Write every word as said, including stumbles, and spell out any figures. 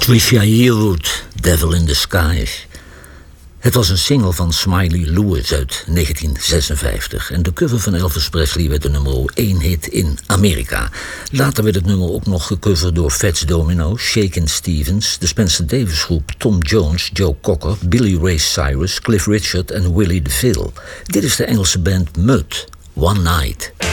Trisha Yearwood, Devil in Disguise. Het was een single van Smiley Lewis uit negentien zesenvijftig... en de cover van Elvis Presley werd de nummer één hit in Amerika. Later werd het nummer ook nog gecoverd door Fats Domino, Shakin' Stevens... de Spencer Davis groep Tom Jones, Joe Cocker, Billy Ray Cyrus... Cliff Richard en Willie DeVille. Dit is de Engelse band Mud, One Night.